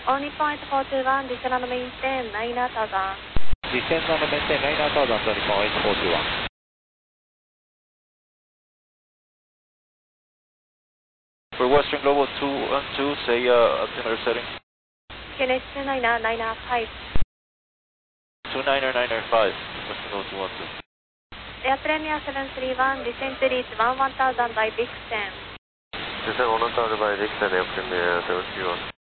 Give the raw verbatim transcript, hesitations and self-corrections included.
All Nippon eight four two one, descend on maintain nine thousand. Descend on maintain nine thousand to Nippon eight four two one. For Western Global two one two, say uh, altimeter setting. Q N H two nine nine five. two nine nine five, Western Global two one two. Air Premier seven three one, descend to reach one one thousand by Bixen. Descend one thousand by Bixen, Air Premier seven three one.